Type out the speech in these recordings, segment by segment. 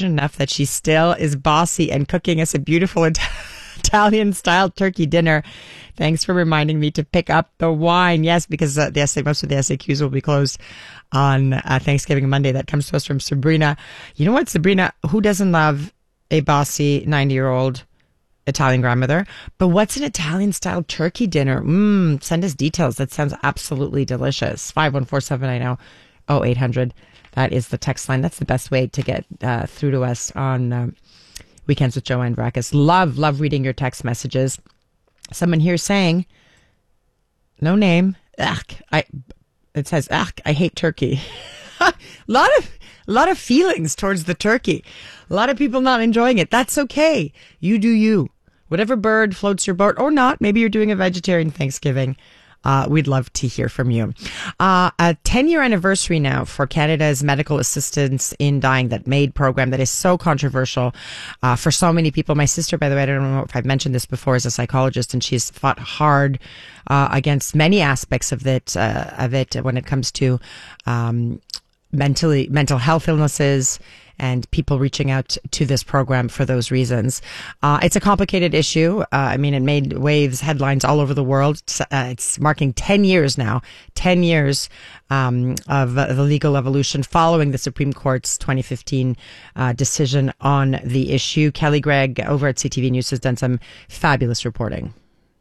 fortunate enough that she still is bossy and cooking us a beautiful Italian-style turkey dinner. Thanks for reminding me to pick up the wine. Yes, because most of the SAQs will be closed on Thanksgiving Monday. That comes to us from Sabrina. You know what, Sabrina? Who doesn't love a bossy 90-year-old Italian grandmother? But what's an Italian-style turkey dinner? Send us details. That sounds absolutely delicious. 514-790-0800. That is the text line. That's the best way to get through to us on Weekends with Joanne Vracas. Love reading your text messages. Someone here saying, no name, it says, I hate turkey. A lot of feelings towards the turkey. A lot of people not enjoying it. That's okay. You do you. Whatever bird floats your boat or not. Maybe you're doing a vegetarian Thanksgiving. We'd love to hear from you. A 10-year anniversary now for Canada's Medical Assistance in Dying, that MAID program that is so controversial for so many people. My sister, by the way, I don't know if I've mentioned this before, is a psychologist, and she's fought hard against many aspects of it when it comes to mental health illnesses and people reaching out to this program for those reasons. It's a complicated issue. It made waves, headlines all over the world. It's marking 10 years now, 10 years of the legal evolution following the Supreme Court's 2015 decision on the issue. Kelly Gregg over at CTV News has done some fabulous reporting.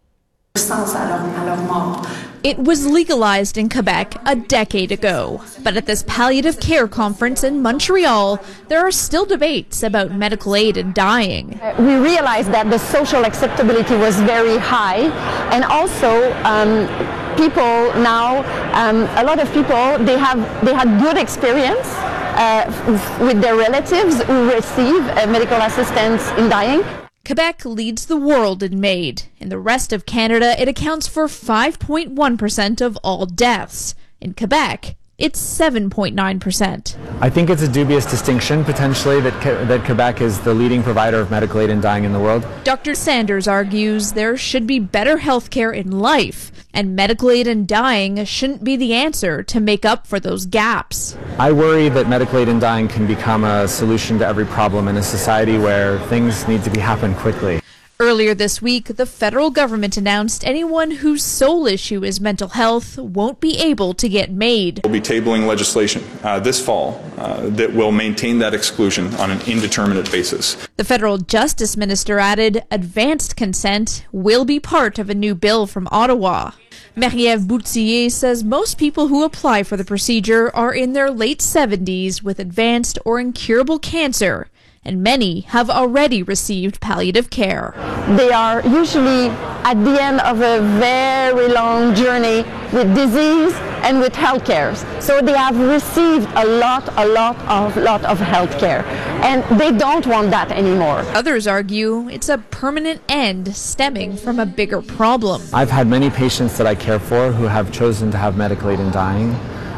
It was legalized in Quebec a decade ago, but at this palliative care conference in Montreal, there are still debates about medical aid in dying. We realized that the social acceptability was very high, and also people now, a lot of people, they had good experience with their relatives who receive medical assistance in dying. Quebec leads the world in MAID. In the rest of Canada, it accounts for 5.1% of all deaths. In Quebec, it's 7.9%. I think it's a dubious distinction, potentially, that Quebec is the leading provider of medical aid in dying in the world. Dr. Sanders argues there should be better health care in life, and medical aid in dying shouldn't be the answer to make up for those gaps. I worry that medical aid in dying can become a solution to every problem in a society where things need to happen quickly. Earlier this week, the federal government announced anyone whose sole issue is mental health won't be able to get MAID. We'll be tabling legislation this fall that will maintain that exclusion on an indeterminate basis. The federal justice minister added advanced consent will be part of a new bill from Ottawa. Marie-Ève Boutillier says most people who apply for the procedure are in their late 70s with advanced or incurable cancer, and many have already received palliative care. They are usually at the end of a very long journey with disease and with health care. So they have received a lot of health care, and they don't want that anymore. Others argue it's a permanent end stemming from a bigger problem. I've had many patients that I care for who have chosen to have medical aid in dying,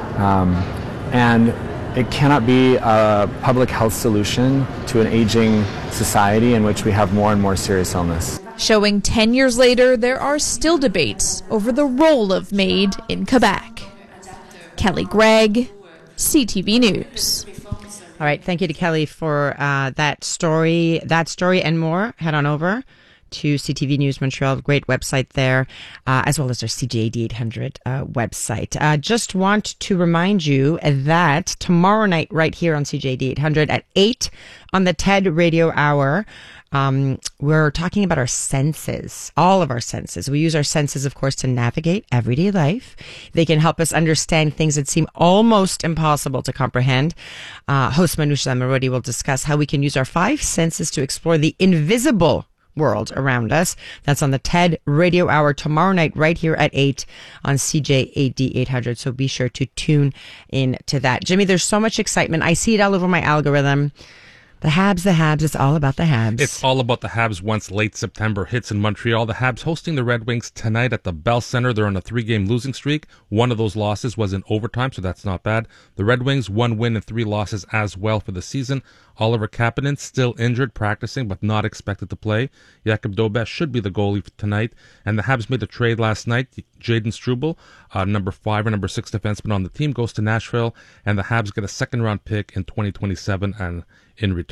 and it cannot be a public health solution to an aging society in which we have more and more serious illness. Showing 10 years later, there are still debates over the role of MAID in Quebec. Kelly Gregg, CTV News. All right, thank you to Kelly for that story and more. Head on over to CTV News Montreal, great website there, as well as our CJAD 800 website. Just want to remind you that tomorrow night, right here on CJAD 800 at 8 on the TED Radio Hour, we're talking about our senses, all of our senses. We use our senses, of course, to navigate everyday life. They can help us understand things that seem almost impossible to comprehend. Host Manusha Marodi will discuss how we can use our 5 senses to explore the invisible world around us. That's on the TED Radio Hour tomorrow night, right here at 8 on CJAD 800. So be sure to tune in to that. Jimmy, there's so much excitement. I see it all over my algorithm. The Habs, it's all about the Habs. It's all about the Habs once late September hits in Montreal. The Habs hosting the Red Wings tonight at the Bell Center. They're on a 3-game losing streak. One of those losses was in overtime, so that's not bad. The Red Wings, 1 win and 3 losses as well for the season. Oliver Kapanen still injured, practicing, but not expected to play. Jakub Dobes should be the goalie for tonight. And the Habs made a trade last night. Jaden Struble, number 5 or number 6 defenseman on the team, goes to Nashville. And the Habs get a second-round pick in 2027 and in return.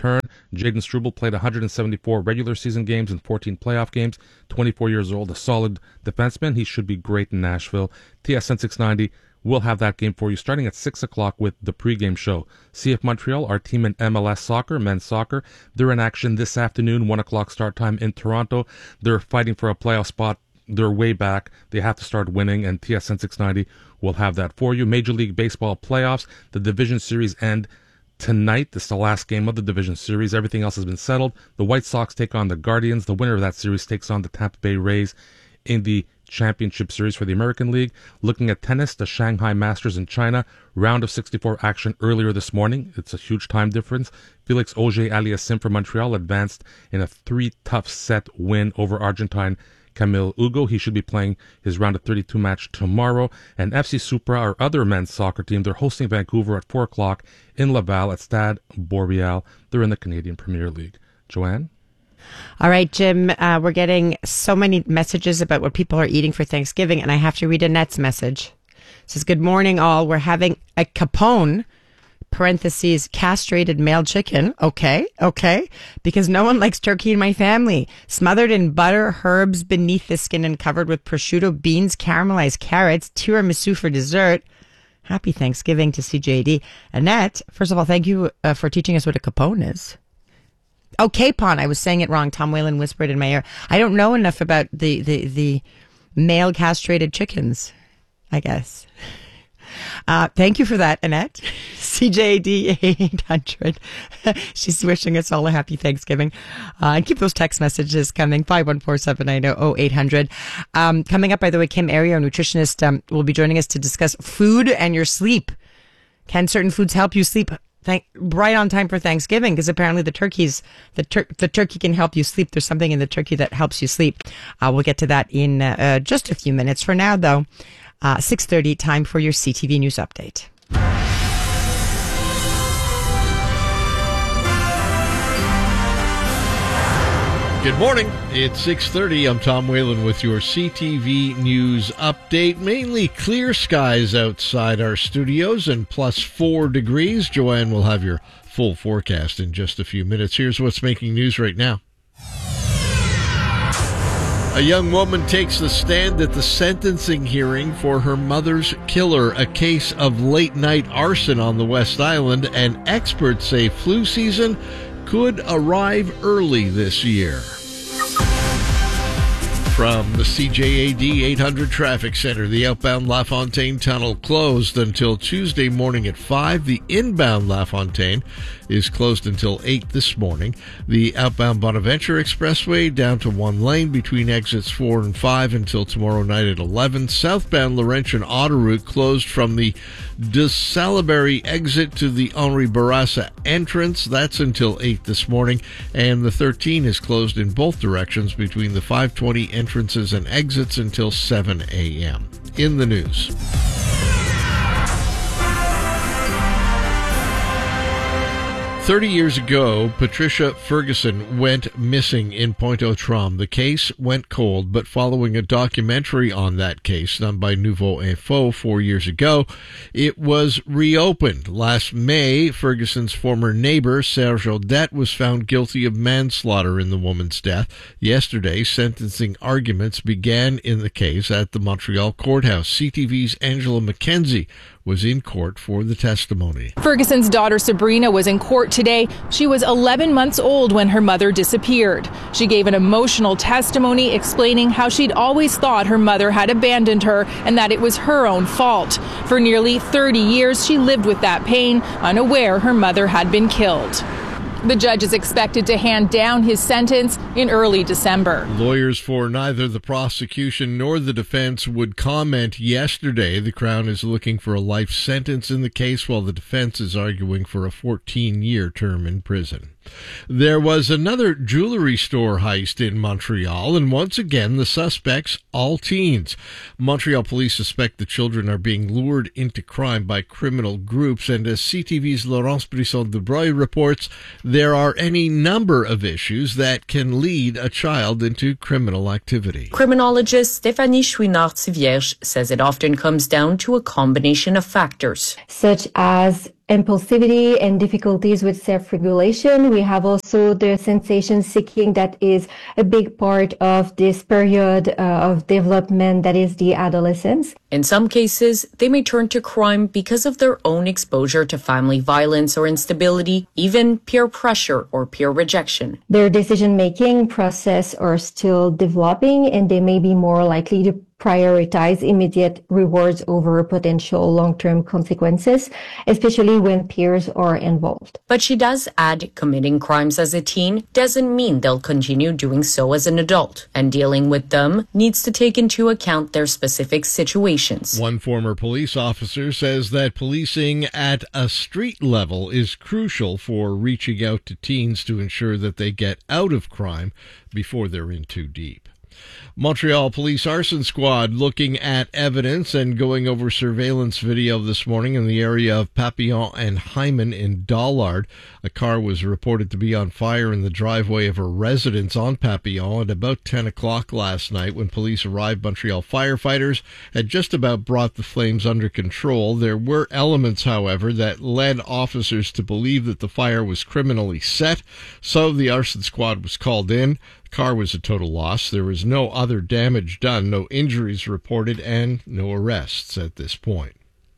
Jaden Struble played 174 regular season games and 14 playoff games. 24 years old, a solid defenseman. He should be great in Nashville. TSN 690 will have that game for you starting at 6 o'clock with the pregame show. CF Montreal, our team in MLS soccer, men's soccer, they're in action this afternoon, 1 o'clock start time in Toronto. They're fighting for a playoff spot. They're way back. They have to start winning, and TSN 690 will have that for you. Major League Baseball playoffs, the division series end tonight. This is the last game of the division series. Everything else has been settled. The White Sox take on the Guardians. The winner of that series takes on the Tampa Bay Rays in the championship series for the American League. Looking at tennis, the Shanghai Masters in China, round of 64 action earlier this morning. It's a huge time difference. Felix Auger-Aliassime from Montreal advanced in a 3-tough set win over Argentine Camille Ugo. He should be playing his round of 32 match tomorrow. And FC Supra, our other men's soccer team, they're hosting Vancouver at 4 o'clock in Laval at Stade Boreal. They're in the Canadian Premier League. Joanne? All right, Jim, we're getting so many messages about what people are eating for Thanksgiving, and I have to read Annette's message. It says, good morning, all. We're having a capone, parentheses, castrated male chicken. Okay, because no one likes turkey in my family. Smothered in butter, herbs beneath the skin and covered with prosciutto, beans, caramelized carrots, tiramisu for dessert. Happy Thanksgiving to CJD. Annette, first of all, thank you for teaching us what a capone is. Oh, capon. I was saying it wrong. Tom Whalen whispered in my ear. I don't know enough about the male castrated chickens, I guess. Thank you for that, Annette. CJD 800. She's wishing us all a happy Thanksgiving. And keep those text messages coming. 514-790-0800. Coming up, by the way, Kim Airy, our nutritionist, will be joining us to discuss food and your sleep. Can certain foods help you sleep right on time for Thanksgiving? Because apparently the turkey can help you sleep. There's something in the turkey that helps you sleep. We'll get to that in just a few minutes. For now, though, 6:30, time for your CTV News Update. Good morning. It's 6:30. I'm Tom Whalen with your CTV News Update. Mainly clear skies outside our studios and plus 4 degrees. Joanne will have your full forecast in just a few minutes. Here's what's making news right now. A young woman takes the stand at the sentencing hearing for her mother's killer, a case of late-night arson on the West Island, and experts say flu season could arrive early this year. From the CJAD 800 Traffic Center, the outbound LaFontaine Tunnel closed until Tuesday morning at 5. The inbound LaFontaine is closed until 8 this morning. The outbound Bonaventure Expressway down to 1 lane between exits 4 and 5 until tomorrow night at 11. Southbound Laurentian Auto Route closed from the de Salaberry exit to the Henri Bourassa entrance. That's until 8 this morning. And the 13 is closed in both directions between the 520 entrances and exits until 7 a.m. In the news. "30 years ago, Patricia Ferguson went missing in Pointe-aux-Trembles. The case went cold, but following a documentary on that case done by Nouveau Info 4 years ago, it was reopened. Last May, Ferguson's former neighbor, Serge Odette, was found guilty of manslaughter in the woman's death. Yesterday, sentencing arguments began in the case at the Montreal courthouse. CTV's Angela McKenzie was in court for the testimony. Ferguson's daughter Sabrina was in court today. She was 11 months old when her mother disappeared. She gave an emotional testimony explaining how she'd always thought her mother had abandoned her and that it was her own fault. For nearly 30 years, she lived with that pain, unaware her mother had been killed. The judge is expected to hand down his sentence in early December. Lawyers for neither the prosecution nor the defense would comment yesterday. The Crown is looking for a life sentence in the case, while the defense is arguing for a 14-year term in prison. There was another jewelry store heist in Montreal, and once again, the suspects, all teens. Montreal police suspect the children are being lured into crime by criminal groups, and as CTV's Laurence Brisson-Dubreuil reports, there are any number of issues that can lead a child into criminal activity. Criminologist Stéphanie Chouinard-Thivierge says it often comes down to a combination of factors, such as impulsivity and difficulties with self-regulation. We have also the sensation seeking that is a big part of this period of development that is the adolescence. In some cases, they may turn to crime because of their own exposure to family violence or instability, even peer pressure or peer rejection. Their decision-making process are still developing, and they may be more likely to prioritize immediate rewards over potential long-term consequences, especially when peers are involved. But she does add committing crimes as a teen doesn't mean they'll continue doing so as an adult, and dealing with them needs to take into account their specific situations. One former police officer says that policing at a street level is crucial for reaching out to teens to ensure that they get out of crime before they're in too deep. Montreal Police Arson Squad looking at evidence and going over surveillance video this morning in the area of Papillon and Hyman in Dollard. A car was reported to be on fire in the driveway of a residence on Papillon at about 10 o'clock last night. When police arrived, Montreal firefighters had just about brought the flames under control. There were elements, however, that led officers to believe that the fire was criminally set, so the arson squad was called in. Car was a total loss. There was no other damage done, no injuries reported, and no arrests at this point.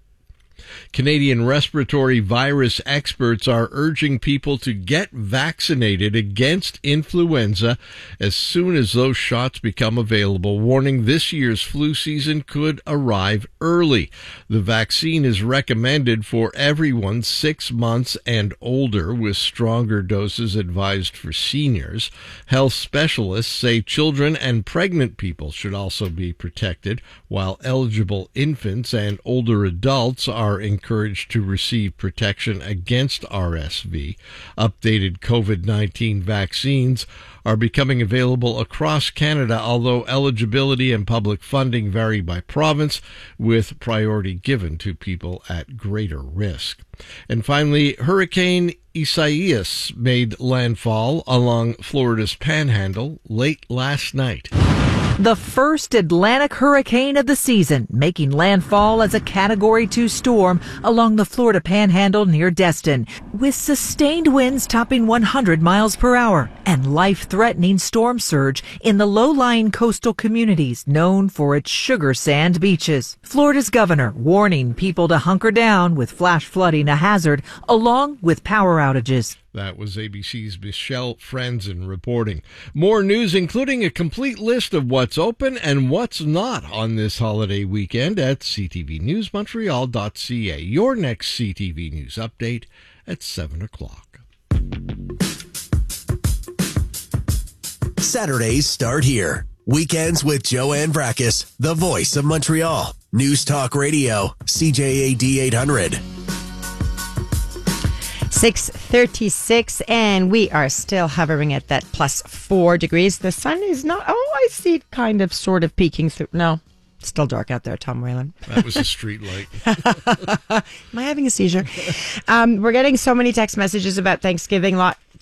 Canadian respiratory virus experts are urging people to get vaccinated against influenza as soon as those shots become available, warning this year's flu season could arrive early. The vaccine is recommended for everyone 6 months and older, with stronger doses advised for seniors. Health specialists say children and pregnant people should also be protected, while eligible infants and older adults are encouraged to receive protection against RSV. Updated COVID-19 vaccines are becoming available across Canada, although eligibility and public funding vary by province, with priority given to people at greater risk. And finally, Hurricane Isaias made landfall along Florida's Panhandle late last night. The first Atlantic hurricane of the season, making landfall as a Category 2 storm along the Florida Panhandle near Destin, with sustained winds topping 100 miles per hour and life-threatening storm surge in the low-lying coastal communities known for its sugar sand beaches. Florida's governor warning people to hunker down, with flash flooding a hazard, along with power outages. That was ABC's Michelle Franzen reporting. More news, including a complete list of what's open and what's not on this holiday weekend at ctvnewsmontreal.ca. Your next CTV News update at 7 o'clock. Saturdays start here. Weekends with Joanne Vrackus, the voice of Montreal. News Talk Radio, CJAD 800. 6:36, and we are still hovering at that plus 4 degrees. The sun is not, I see it kind of sort of peeking through. No, it's still dark out there, Tom Whalen. That was a street light. Am I having a seizure? We're getting so many text messages about Thanksgiving.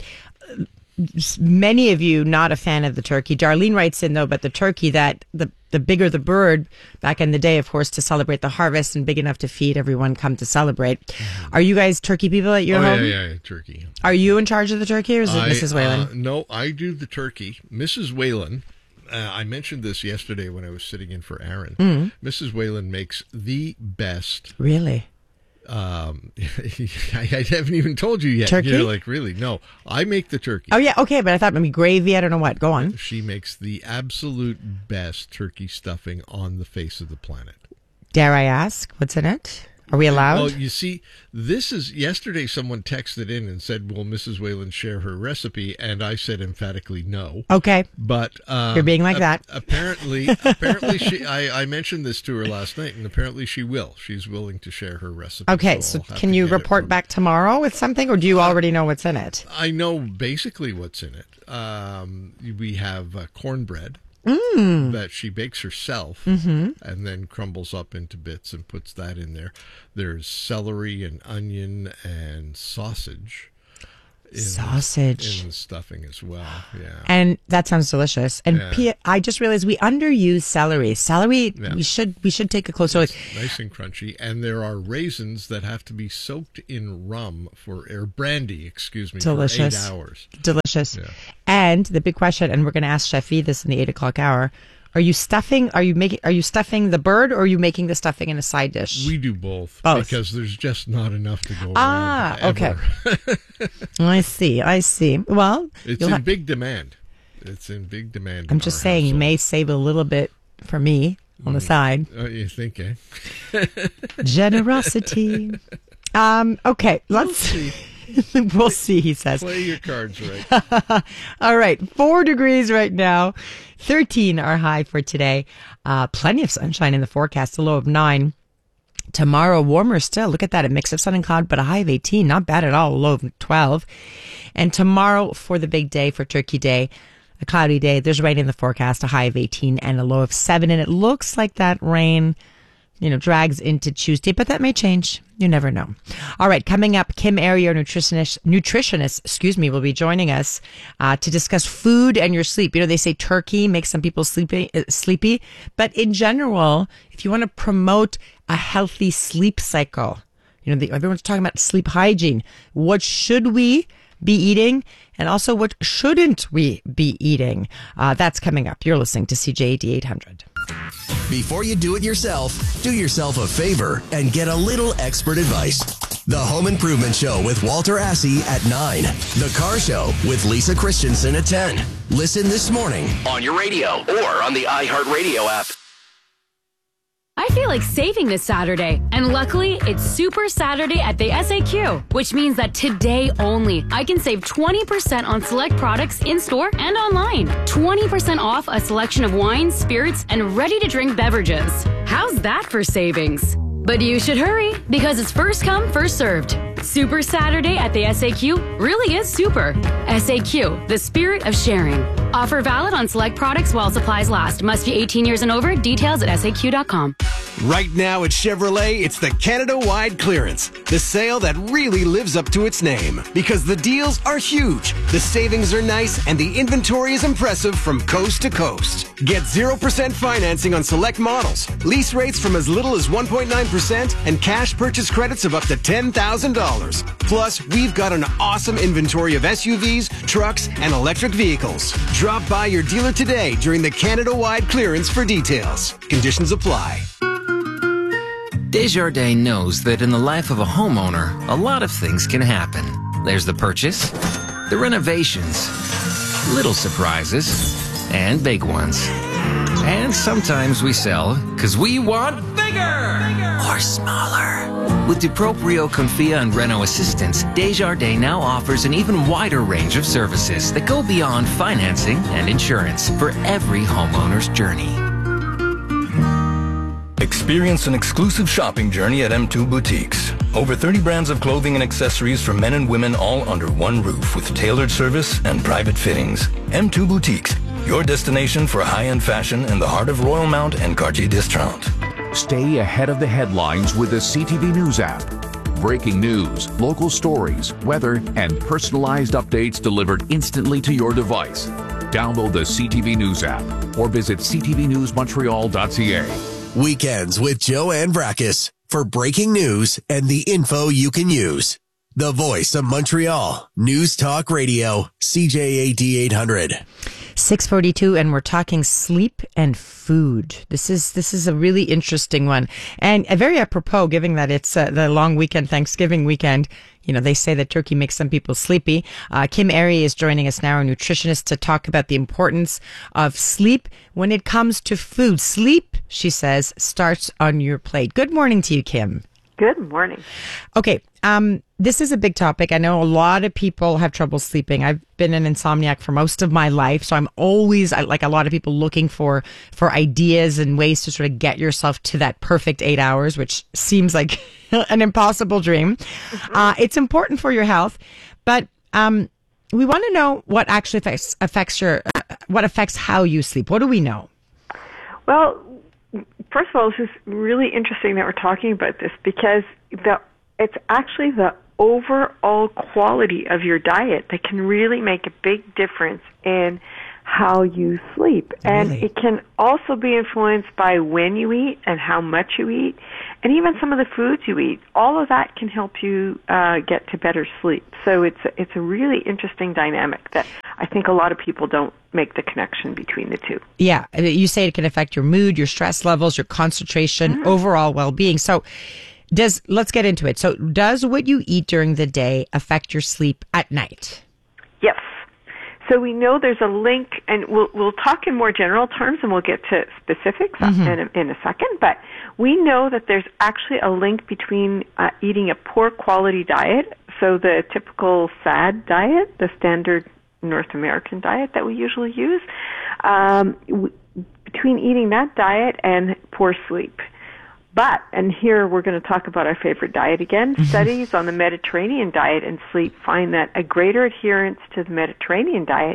Many of you not a fan of the turkey. Darlene writes in, though, about the turkey, that the bigger the bird, back in the day, of course, to celebrate the harvest and big enough to feed everyone, come to celebrate. Are you guys turkey people at your home? Yeah, turkey. Are you in charge of the turkey, or is it Mrs. Whalen? No, I do the turkey. Mrs. Whalen, I mentioned this yesterday when I was sitting in for Aaron. Mm-hmm. Mrs. Whalen makes the best. Really? I haven't even told you yet. Turkey? You're like, really? No, I make the turkey. Oh, yeah, okay, but I thought maybe gravy. I don't know what. Go on. She makes the absolute best turkey stuffing on the face of the planet. Dare I ask, what's in it? Are we allowed? Well, you see, yesterday someone texted in and said, will Mrs. Whalen share her recipe? And I said emphatically no. Okay. But you're being like that. Apparently she, I mentioned this to her last night, and apparently she will. She's willing to share her recipe. Okay, so can you report back tomorrow with something, or do you already know what's in it? I know basically what's in it. We have cornbread. That she bakes herself and then crumbles up into bits and puts that in there. There's celery and onion and sausage. sausage in the stuffing as well. Yeah, and that sounds delicious. And Yeah. I just realized we underuse celery. Celery, Yeah. we should take a closer look. nice and crunchy. And there are raisins that have to be soaked in rum or brandy, excuse me, Delicious. for 8 hours. Delicious. Yeah. And the big question, and we're going to ask Chef E this in the 8 o'clock hour. Are you stuffing the bird, or are you making the stuffing in a side dish? We do both. Both. Because there's just not enough to go Ah, around. okay. ever. I see. Well, It's in big demand. It's in big demand. I'm in just our saying, you household. may save a little bit for me on the side. You think, eh? Generosity. Okay, let's. We'll see, he says. Play your cards right. All right, 4 degrees right now. 13 our high for today. Plenty of sunshine in the forecast, a low of 9. Tomorrow, warmer still. Look at that, a mix of sun and cloud, but a high of 18. Not bad at all, a low of 12. And tomorrow, for the big day, for Turkey Day, a cloudy day. There's rain in the forecast, a high of 18 and a low of 7. And it looks like that rain, drags into Tuesday, but that may change. You never know. All right, coming up, Kim Airy, our nutritionist, will be joining us to discuss food and your sleep. They say turkey makes some people sleepy, but in general, if you want to promote a healthy sleep cycle, everyone's talking about sleep hygiene. What should we be eating? And also, what shouldn't we be eating? That's coming up. You're listening to CJAD 800. Before you do it yourself, do yourself a favor and get a little expert advice. The Home Improvement Show with Walter Assey at 9. The Car Show with Lisa Christensen at 10. Listen this morning on your radio or on the iHeartRadio app. I feel like saving this Saturday, and luckily, it's Super Saturday at the SAQ, which means that today only, I can save 20% on select products in-store and online. 20% off a selection of wines, spirits, and ready-to-drink beverages. How's that for savings? But you should hurry, because it's first come, first served. Super Saturday at the SAQ really is super. SAQ, the spirit of sharing. Offer valid on select products while supplies last. Must be 18 years and over. Details at SAQ.com. Right now at Chevrolet, it's the Canada-wide clearance. The sale that really lives up to its name. Because the deals are huge, the savings are nice, and the inventory is impressive from coast to coast. Get 0% financing on select models, lease rates from as little as 1.9%, and cash purchase credits of up to $10,000. Plus, we've got an awesome inventory of SUVs, trucks, and electric vehicles. Drop by your dealer today during the Canada-wide clearance for details. Conditions apply. Desjardins knows that in the life of a homeowner, a lot of things can happen. There's the purchase, the renovations, little surprises, and big ones. And sometimes we sell because we want bigger or smaller. With DuProprio, Confia, and Renault Assistance, Desjardins now offers an even wider range of services that go beyond financing and insurance for every homeowner's journey. Experience an exclusive shopping journey at M2 Boutiques. Over 30 brands of clothing and accessories for men and women all under one roof with tailored service and private fittings. M2 Boutiques, your destination for high-end fashion in the heart of Royal Mount and Cartier Distraught. Stay ahead of the headlines with the CTV News app. Breaking news, local stories, weather, and personalized updates delivered instantly to your device. Download the CTV News app or visit ctvnewsmontreal.ca. Weekends with Joanne Vrackus for breaking news and the info you can use. The Voice of Montreal, News Talk Radio, CJAD 800. 6:42, and we're talking sleep and food. This is a really interesting one, and very apropos, given that it's the long weekend, Thanksgiving weekend. They say that turkey makes some people sleepy. Kim Airy is joining us now, a nutritionist, to talk about the importance of sleep when it comes to food. Sleep, she says, starts on your plate. Good morning to you, Kim. Good morning. Okay, this is a big topic. I know a lot of people have trouble sleeping. I've been an insomniac for most of my life, so I'm always, like a lot of people, looking for ideas and ways to sort of get yourself to that perfect 8 hours, which seems like an impossible dream. It's important for your health, but we want to know what actually affects how you sleep. What do we know? Well, first of all, this is really interesting that we're talking about this because it's actually the overall quality of your diet that can really make a big difference in how you sleep. And it can also be influenced by when you eat and how much you eat, and even some of the foods you eat. All of that can help you get to better sleep. So it's a really interesting dynamic that I think a lot of people don't make the connection between the two. Yeah, you say it can affect your mood, your stress levels, your concentration, overall well-being. So let's get into it. So does what you eat during the day affect your sleep at night? Yes. So we know there's a link, and we'll talk in more general terms, and we'll get to specifics in a second, but we know that there's actually a link between eating a poor quality diet, so the typical SAD diet, the standard North American diet that we usually use, between eating that diet and poor sleep. But, and here we're going to talk about our favorite diet again, studies on the Mediterranean diet and sleep find that a greater adherence to the Mediterranean diet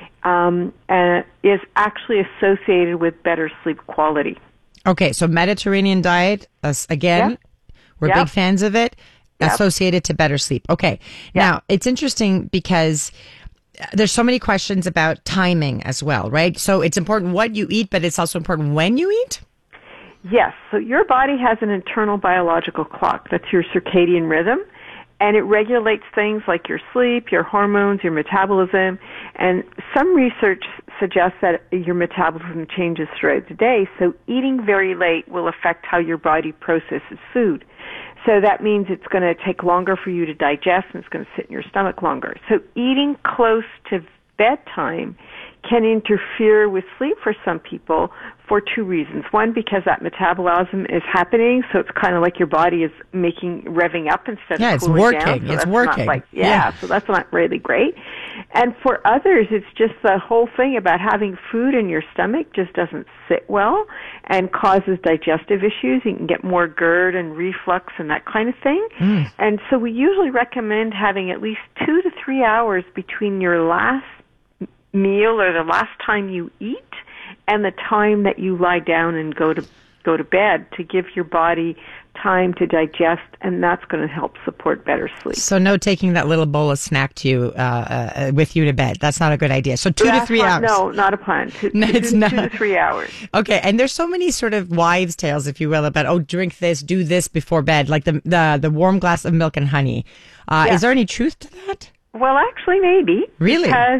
is actually associated with better sleep quality. Okay, so Mediterranean diet, again, we're big fans of it, associated to better sleep. Okay, now it's interesting because there's so many questions about timing as well, right? So it's important what you eat, but it's also important when you eat? Yes, so your body has an internal biological clock. That's your circadian rhythm, and it regulates things like your sleep, your hormones, your metabolism, and some research suggests that your metabolism changes throughout the day, so eating very late will affect how your body processes food. So that means it's going to take longer for you to digest, and it's going to sit in your stomach longer. So eating close to bedtime can interfere with sleep for some people for two reasons. One, because that metabolism is happening, so it's kind of like your body is revving up instead of cooling down. It's working. So that's not really great. And for others, it's just the whole thing about having food in your stomach just doesn't sit well and causes digestive issues. You can get more GERD and reflux and that kind of thing. And so we usually recommend having at least 2 to 3 hours between your last meal or the last time you eat and the time that you lie down and go to bed to give your body time to digest, and that's going to help support better sleep. So no taking that little bowl of snack to you with you to bed. That's not a good idea. So 2 to 3 hours. No, not a plan. It's not. 2 to 3 hours. Okay, and there's so many sort of wives' tales, if you will, about drink this, do this before bed, like the warm glass of milk and honey. Is there any truth to that? Well, actually, maybe. Really? Because,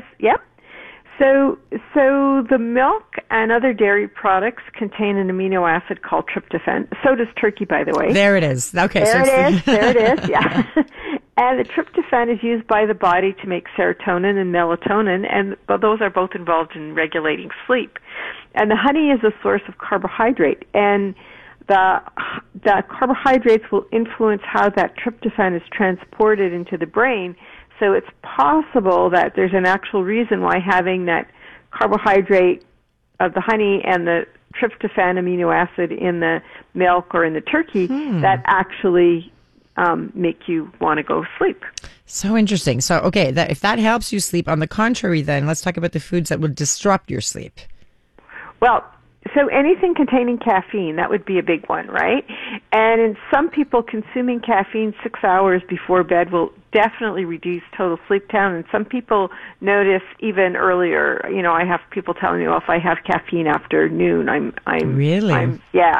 So the milk and other dairy products contain an amino acid called tryptophan. So does turkey, by the way. There it is. Okay. There it is, yeah. And the tryptophan is used by the body to make serotonin and melatonin, and those are both involved in regulating sleep. And the honey is a source of carbohydrate, and the carbohydrates will influence how that tryptophan is transported into the brain. So it's possible that there's an actual reason why having that carbohydrate of the honey and the tryptophan amino acid in the milk or in the turkey that actually make you want to go sleep. So interesting. So, okay, if that helps you sleep, on the contrary then, let's talk about the foods that would disrupt your sleep. Well, so anything containing caffeine, that would be a big one, right? And in some people, consuming caffeine 6 hours before bed will definitely reduce total sleep time. And some people notice even earlier. You know, I have people telling me, well, if I have caffeine after noon, I'm really?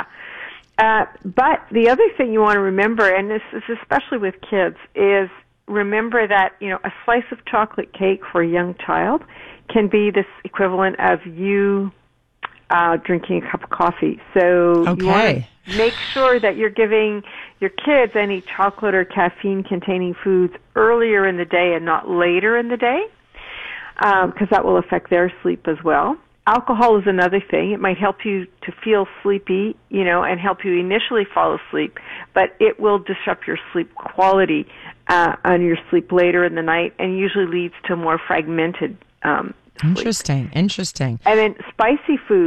But the other thing you want to remember, and this is especially with kids, is remember that, you know, a slice of chocolate cake for a young child can be this equivalent of you drinking a cup of coffee. So you want to make sure that you're giving your kids any chocolate or caffeine-containing foods earlier in the day and not later in the day, because that will affect their sleep as well. Alcohol is another thing. It might help you to feel sleepy, you know, and help you initially fall asleep, but it will disrupt your sleep quality on your sleep later in the night and usually leads to more fragmented sleep. Interesting. And then spicy foods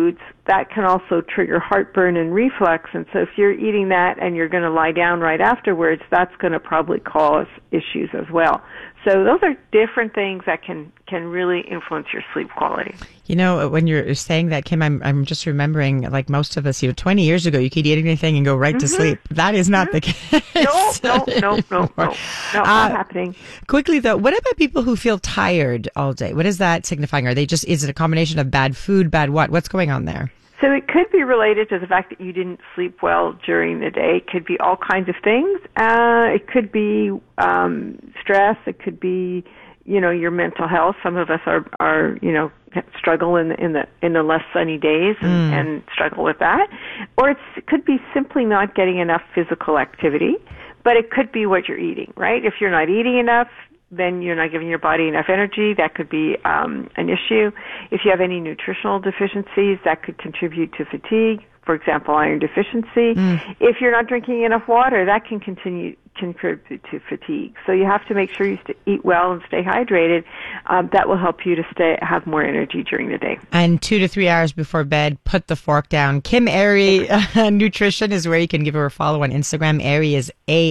that can also trigger heartburn and reflux. And so if you're eating that and you're going to lie down right afterwards, that's going to probably cause issues as well. So those are different things that can really influence your sleep quality. You know, when you're saying that, Kim, I'm just remembering, like most of us, 20 years ago, you could eat anything and go right to sleep. That is not the case. No, not happening. Quickly, though, what about people who feel tired all day? What is that signifying? Is it a combination of bad food, bad what? What's going on there? So it could be related to the fact that you didn't sleep well during the day. It could be all kinds of things. It could be stress. It could be, your mental health. Some of us are struggle in the less sunny days and struggle with that. Or it could be simply not getting enough physical activity. But it could be what you're eating, right? If you're not eating enough, then you're not giving your body enough energy. That could be an issue. If you have any nutritional deficiencies, that could contribute to fatigue, for example, iron deficiency. If you're not drinking enough water, that can contribute to fatigue. So you have to make sure you eat well and stay hydrated. That will help you to have more energy during the day. And 2 to 3 hours before bed, put the fork down. Kim Arey Nutrition is where you can give her a follow on Instagram. Arey is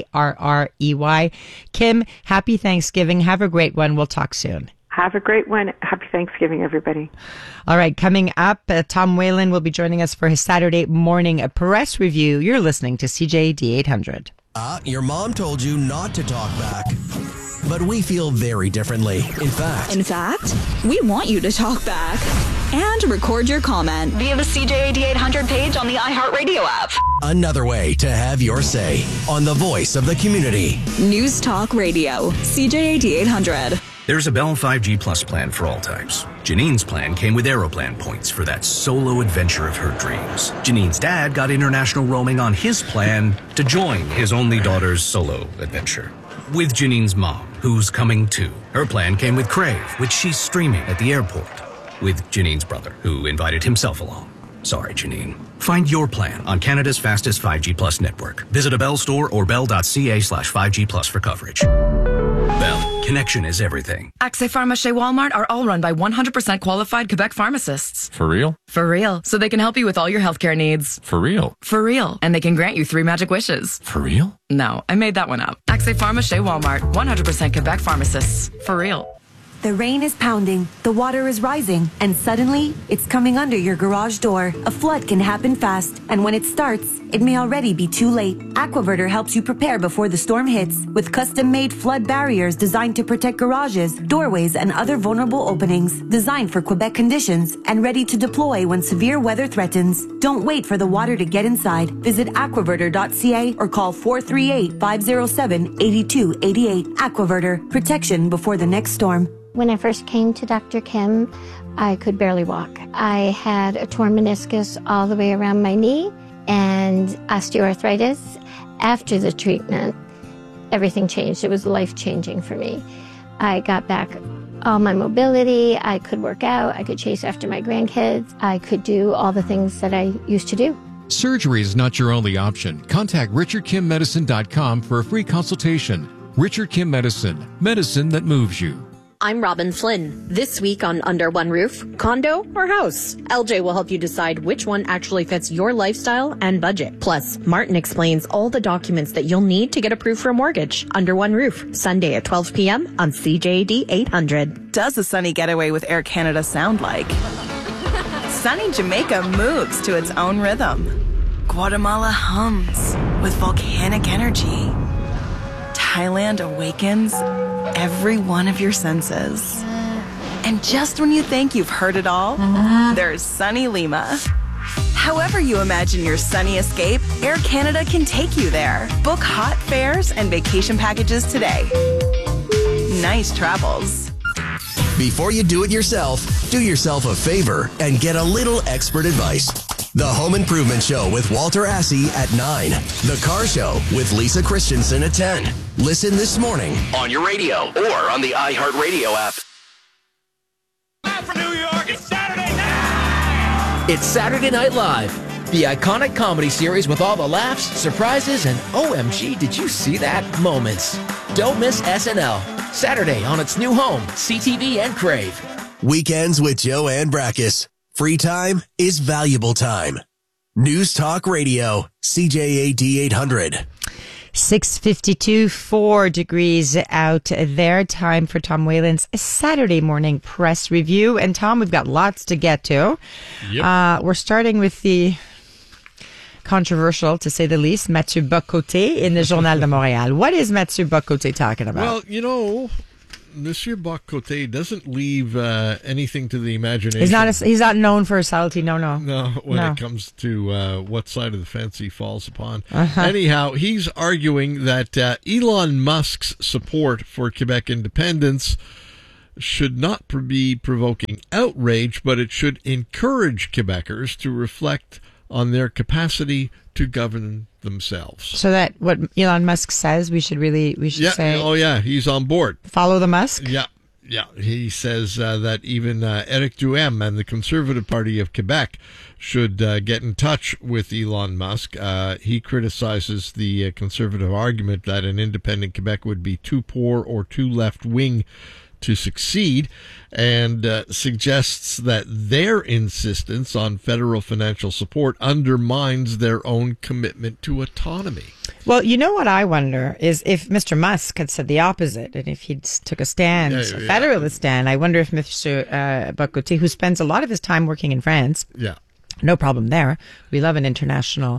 Arrey. Kim, happy Thanksgiving. Have a great one. We'll talk soon. Have a great one. Happy Thanksgiving, everybody. All right, coming up, Tom Whalen will be joining us for his Saturday morning press review. You're listening to CJAD 800. Your mom told you not to talk back. But we feel very differently. In fact, we want you to talk back and record your comment via the CJAD 800 page on the iHeartRadio app. Another way to have your say on the voice of the community. News Talk Radio, CJAD 800. There's a Bell 5G Plus plan for all types. Janine's plan came with Aeroplan points for that solo adventure of her dreams. Janine's dad got international roaming on his plan to join his only daughter's solo adventure. With Janine's mom, who's coming too. Her plan came with Crave, which she's streaming at the airport. With Janine's brother, who invited himself along. Sorry, Janine. Find your plan on Canada's fastest 5G Plus network. Visit a Bell store or bell.ca/5G Plus for coverage. Bell, connection is everything. Accès Pharmacie Walmart are all run by 100% qualified Quebec pharmacists. For real? For real. So they can help you with all your healthcare needs. For real? For real. And they can grant you 3 magic wishes. For real? No, I made that one up. Accès Pharmacie Walmart, 100% Quebec pharmacists. For real. The rain is pounding, the water is rising, and suddenly, it's coming under your garage door. A flood can happen fast, and when it starts, it may already be too late. Aquaverter helps you prepare before the storm hits with custom-made flood barriers designed to protect garages, doorways, and other vulnerable openings, designed for Quebec conditions and ready to deploy when severe weather threatens. Don't wait for the water to get inside. Visit aquaverter.ca or call 438-507-8288. Aquaverter, protection before the next storm. When I first came to Dr. Kim, I could barely walk. I had a torn meniscus all the way around my knee and osteoarthritis. After the treatment, everything changed. It was life-changing for me. I got back all my mobility. I could work out. I could chase after my grandkids. I could do all the things that I used to do. Surgery is not your only option. Contact RichardKimMedicine.com for a free consultation. Richard Kim Medicine, medicine that moves you. I'm Robin Flynn. This week on Under One Roof, condo or house? LJ will help you decide which one actually fits your lifestyle and budget. Plus, Martin explains all the documents that you'll need to get approved for a mortgage. Under One Roof, Sunday at 12 p.m. on CJAD 800. Does a sunny getaway with Air Canada sound like? Sunny Jamaica moves to its own rhythm. Guatemala hums with volcanic energy. Thailand awakens every one of your senses. And just when you think you've heard it all, there's sunny Lima. However you imagine your sunny escape, Air Canada can take you there. Book hot fares and vacation packages today. Nice travels. Before you do it yourself, do yourself a favor and get a little expert advice. The Home Improvement Show with Walter Assey at 9. The Car Show with Lisa Christensen at 10. Listen this morning on your radio or on the iHeartRadio app. From New York, it's Saturday night! It's Saturday Night Live, the iconic comedy series with all the laughs, surprises, and OMG, did you see that moments. Don't miss SNL. Saturday on its new home, CTV and Crave. Weekends with Joanne Brakis. Free time is valuable time. News Talk Radio, CJAD 800. 6:52, 4 degrees out there. Time for Tom Whalen's Saturday morning press review. And Tom, we've got lots to get to. Yep. We're starting with the controversial, to say the least, Mathieu Bock-Côté in the Journal de Montréal. What is Mathieu Bock-Côté talking about? Well, you know, Monsieur Bock-Côté doesn't leave anything to the imagination. He's not known for subtlety. No. When it comes to what side of the fence he falls upon. Anyhow, he's arguing that Elon Musk's support for Quebec independence should not be provoking outrage, but it should encourage Quebecers to reflect on their capacity to govern themselves. So that what Elon Musk says, we should say. Oh yeah, he's on board. Follow the Musk. Yeah. He says that even Éric Duhem and the Conservative Party of Quebec should get in touch with Elon Musk. He criticizes the conservative argument that an independent Quebec would be too poor or too left-wing to succeed, and suggests that their insistence on federal financial support undermines their own commitment to autonomy. Well, you know what I wonder is if Mr. Musk had said the opposite, and if he took a stand, a federalist stand, I wonder if Mr. Bock-Côté, who spends a lot of his time working in France, no problem there. We love an international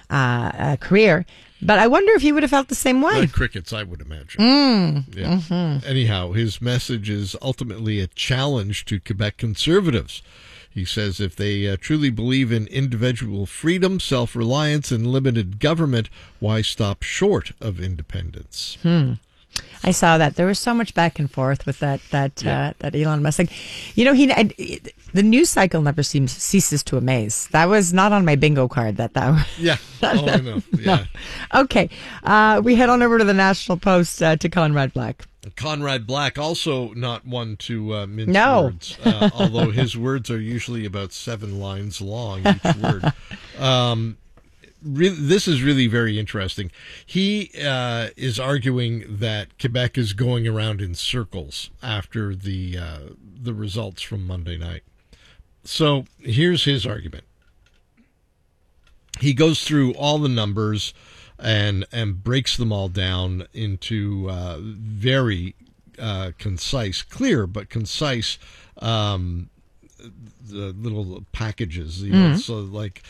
career. But I wonder if he would have felt the same way. Like crickets, I would imagine. Mm-hmm. Anyhow, his message is ultimately a challenge to Quebec conservatives. He says if they truly believe in individual freedom, self-reliance, and limited government, why stop short of independence? I saw that. There was so much back and forth with that Elon Musk. You know, the news cycle never ceases to amaze. That was not on my bingo card. That Yeah. Oh, I know. Yeah. No. Okay. We head on over to the National Post to Conrad Black. Conrad Black, also not one to mince words, although his words are usually about 7 lines long, each word. This is really very interesting. He is arguing that Quebec is going around in circles after the results from Monday night. So here's his argument. He goes through all the numbers and breaks them all down into very concise, clear but concise the little packages, you know, so like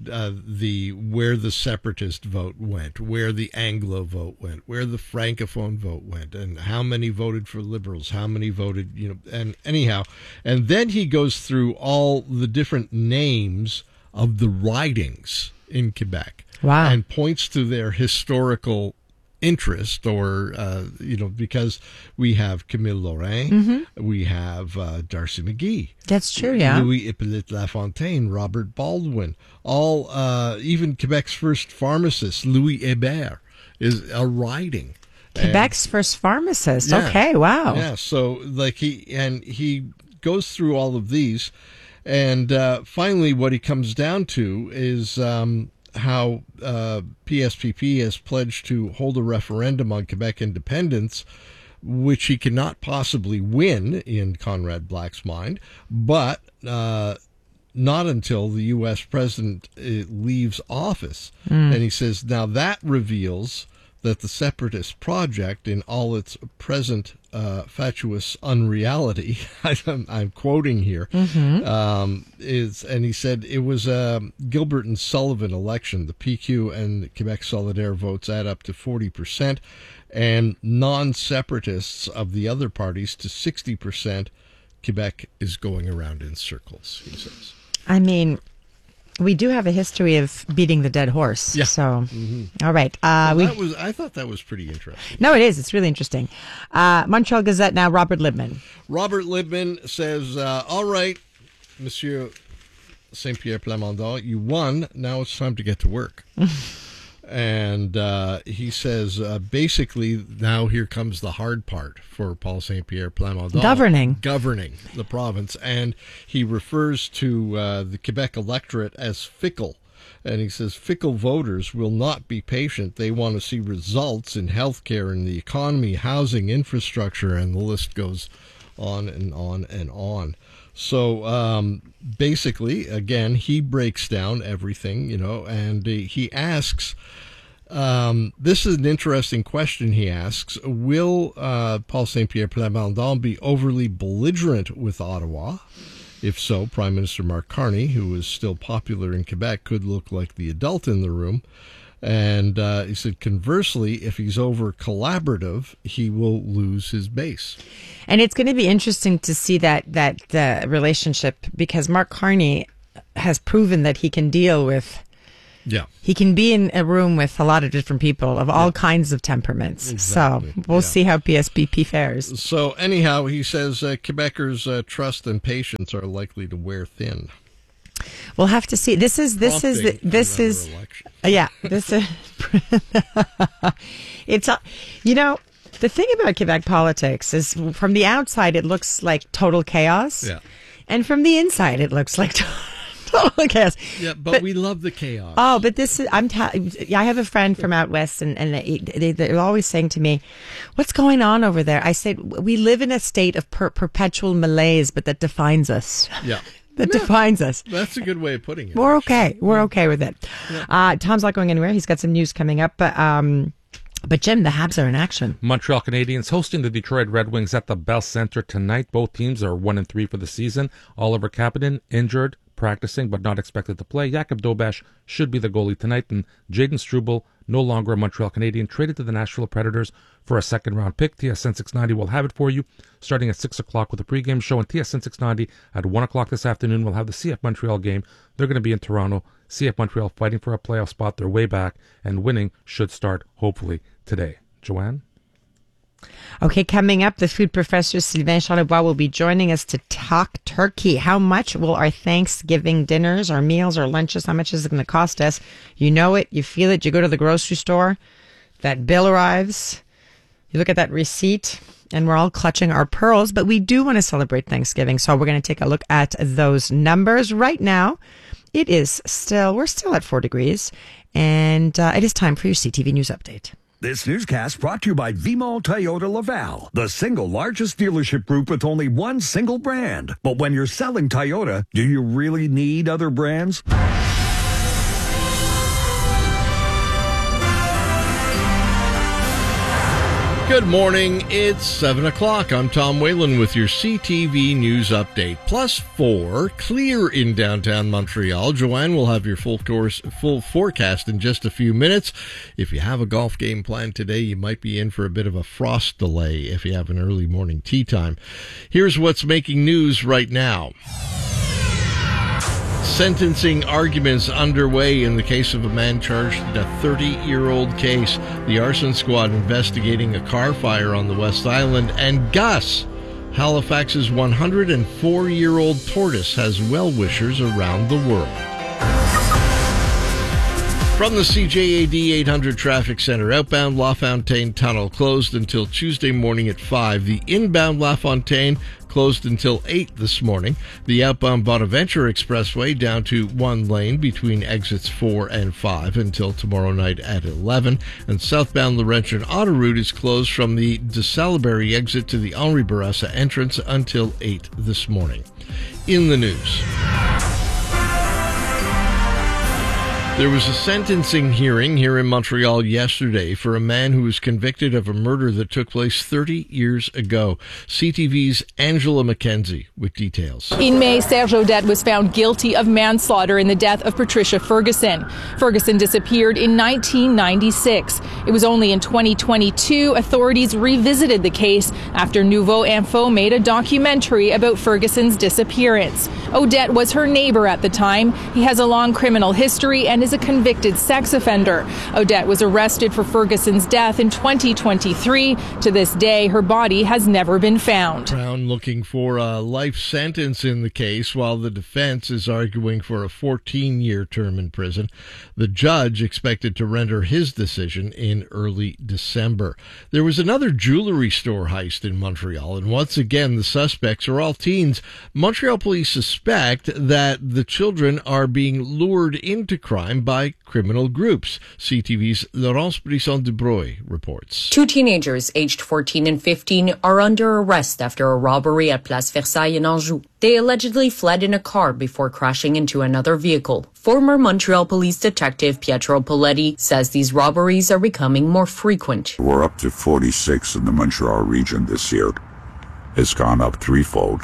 where the separatist vote went, where the Anglo vote went, where the Francophone vote went, and how many voted for Liberals, how many voted, you know, and anyhow, and then he goes through all the different names of the ridings in Quebec. Wow. And points to their historical interest, or because we have Camille Lorrain, we have Darcy McGee. That's true, yeah. Louis Hippolyte Lafontaine, Robert Baldwin, all even Quebec's first pharmacist, Louis Hébert, is a riding. Quebec's first pharmacist. Yeah. Okay, wow. Yeah, so like he goes through all of these, and finally what he comes down to is how PSPP has pledged to hold a referendum on Quebec independence, which he cannot possibly win in Conrad Black's mind, but not until the U.S. president leaves office. And he says, now that reveals that the separatist project in all its present fatuous unreality, I'm quoting here, is, and he said it was a Gilbert and Sullivan election. The PQ and Quebec Solidaire votes add up to 40%, and non-separatists of the other parties to 60%. Quebec is going around in circles, he says. I mean, we do have a history of beating the dead horse. Yeah. So, all right. I thought that was pretty interesting. No, it is. It's really interesting. Montreal Gazette now, Robert Libman. Robert Libman says, all right, Monsieur Saint-Pierre Plamondon, you won. Now it's time to get to work. And he says, basically, now here comes the hard part for Paul Saint-Pierre Plamondon. Governing the province. And he refers to the Quebec electorate as fickle. And he says, fickle voters will not be patient. They want to see results in healthcare, in the economy, housing, infrastructure, and the list goes on and on and on. So basically, again, he breaks down everything, and he asks, this is an interesting question he asks, will Paul Saint-Pierre Plamondon be overly belligerent with Ottawa? If so, Prime Minister Mark Carney, who is still popular in Quebec, could look like the adult in the room. And he said, conversely, if he's over collaborative, he will lose his base. And it's going to be interesting to see that relationship, because Mark Carney has proven that he can deal with. Yeah. He can be in a room with a lot of different people of all kinds of temperaments. Exactly. So we'll see how PSBP fares. So anyhow, he says Quebecers' trust and patience are likely to wear thin. We'll have to see. This is it's the thing about Quebec politics is from the outside it looks like total chaos. Yeah. And from the inside it looks like total chaos. Yeah, but we love the chaos. Oh, but this is I have a friend from out west and they're always saying to me, "What's going on over there?" I said, "We live in a state of perpetual malaise, but that defines us." Yeah. That defines us. That's a good way of putting it. We're okay. We're okay with it. Yeah. Tom's not going anywhere. He's got some news coming up. But Jim, the Habs are in action. Montreal Canadiens hosting the Detroit Red Wings at the Bell Center tonight. Both teams are 1-3 for the season. Oliver Kapanen injured, practicing, but not expected to play. Jakub Dobeš should be the goalie tonight. And Jaden Struble, no longer a Montreal Canadian, traded to the Nashville Predators for a second-round pick. TSN 690 will have it for you starting at 6 o'clock with a pregame show. And TSN 690 at 1 o'clock this afternoon will have the CF Montreal game. They're going to be in Toronto. CF Montreal fighting for a playoff spot. They're way back, and winning should start, hopefully, today. Joanne? Okay, coming up, the food professor Sylvain Charlebois will be joining us to talk turkey. How much will our Thanksgiving dinners, our meals, our lunches, how much is it going to cost us? You know it, you feel it, you go to the grocery store, that bill arrives, you look at that receipt, and we're all clutching our pearls, but we do want to celebrate Thanksgiving, so we're going to take a look at those numbers. Right now, we're still at 4 degrees, and it is time for your CTV News Update. This newscast brought to you by Vimont Toyota Laval, the single largest dealership group with only one single brand. But when you're selling Toyota, do you really need other brands? Good morning. It's 7 o'clock. I'm Tom Whalen with your CTV News Update. +4, clear in downtown Montreal. Joanne will have your full forecast in just a few minutes. If you have a golf game planned today, you might be in for a bit of a frost delay if you have an early morning tee time. Here's what's making news right now. Sentencing arguments underway in the case of a man charged in a 30-year-old case. The arson squad investigating a car fire on the West Island. And Gus, Halifax's 104-year-old tortoise, has well-wishers around the world. From the CJAD 800 Traffic Center, outbound LaFontaine Tunnel closed until Tuesday morning at 5. The inbound LaFontaine closed until 8 this morning. The outbound Bonaventure Expressway down to 1 lane between exits 4 and 5 until tomorrow night at 11. And southbound Laurentian Autoroute is closed from the de Salaberry exit to the Henri Bourassa entrance until 8 this morning. In the news, there was a sentencing hearing here in Montreal yesterday for a man who was convicted of a murder that took place 30 years ago. CTV's Angela McKenzie with details. In May, Serge Audette was found guilty of manslaughter in the death of Patricia Ferguson. Ferguson disappeared in 1996. It was only in 2022 authorities revisited the case after Nouveau Info made a documentary about Ferguson's disappearance. Audette was her neighbor at the time. He has a long criminal history and is a convicted sex offender. Audette was arrested for Ferguson's death in 2023. To this day, her body has never been found. Crown looking for a life sentence in the case, while the defense is arguing for a 14-year term in prison. The judge expected to render his decision in early December. There was another jewelry store heist in Montreal, and once again, the suspects are all teens. Montreal police suspect that the children are being lured into crime crime by criminal groups. CTV's Laurence Brisson-Dubreuil reports. 2 teenagers aged 14 and 15 are under arrest after a robbery at Place Versailles in Anjou. They allegedly fled in a car before crashing into another vehicle. Former Montreal police detective Pietro Poletti says these robberies are becoming more frequent. We're up to 46 in the Montreal region this year. It's gone up threefold.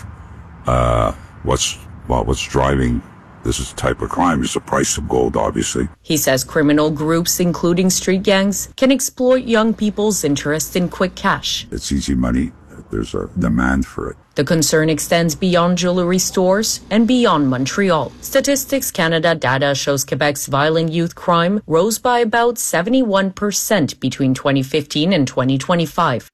What's driving this type of crime is the price of gold, obviously. He says criminal groups, including street gangs, can exploit young people's interest in quick cash. It's easy money. There's a demand for it. The concern extends beyond jewelry stores and beyond Montreal. Statistics Canada data shows Quebec's violent youth crime rose by about 71% between 2015 and 2025.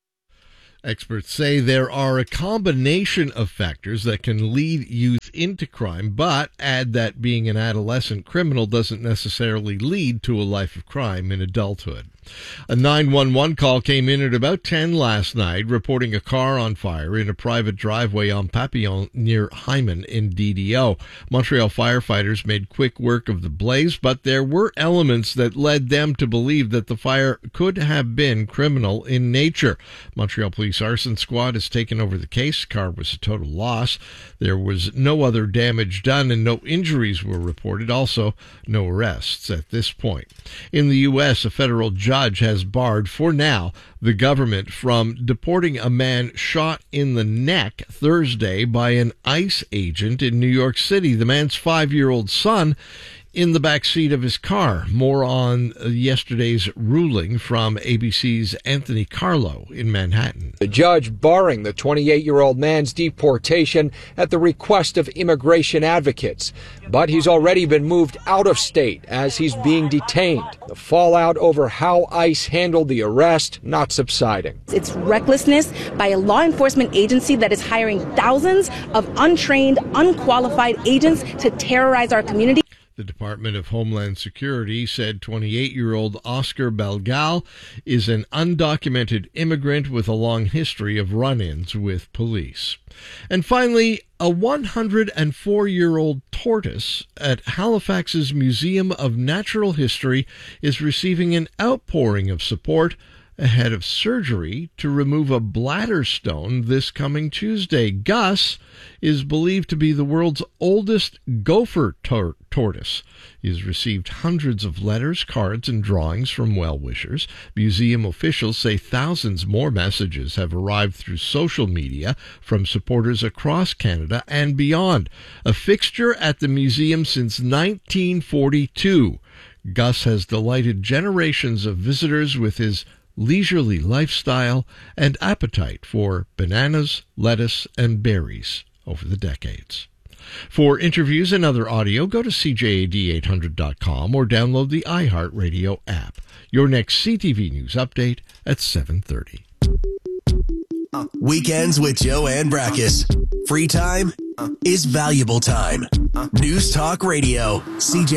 Experts say there are a combination of factors that can lead youth into crime, but add that being an adolescent criminal doesn't necessarily lead to a life of crime in adulthood. A 911 call came in at about 10 last night, reporting a car on fire in a private driveway on Papillon near Hyman in DDO. Montreal firefighters made quick work of the blaze, but there were elements that led them to believe that the fire could have been criminal in nature. Montreal Police Arson Squad has taken over the case. The car was a total loss. There was no other damage done and no injuries were reported. Also, no arrests at this point. In the U.S., a federal judge has barred, for now, the government from deporting a man shot in the neck Thursday by an ICE agent in New York City. The man's 5-year-old son in the back seat of his car. More on yesterday's ruling from ABC's Anthony Carlo in Manhattan. The judge barring the 28-year-old man's deportation at the request of immigration advocates. But he's already been moved out of state as he's being detained. The fallout over how ICE handled the arrest not subsiding. It's recklessness by a law enforcement agency that is hiring thousands of untrained, unqualified agents to terrorize our community. The Department of Homeland Security said 28-year-old Oscar Belgal is an undocumented immigrant with a long history of run-ins with police. And finally, a 104-year-old tortoise at Halifax's Museum of Natural History is receiving an outpouring of support ahead of surgery to remove a bladder stone this coming Tuesday. Gus is believed to be the world's oldest gopher tortoise. He has received hundreds of letters, cards, and drawings from well-wishers. Museum officials say thousands more messages have arrived through social media from supporters across Canada and beyond. A fixture at the museum since 1942, Gus has delighted generations of visitors with his leisurely lifestyle and appetite for bananas, lettuce, and berries over the decades. For interviews and other audio, go to CJAD800.com or download the iHeartRadio app. Your next CTV News update at 7:30. Weekends with Joanne Brakis. Free time is valuable time. News Talk Radio, CJ.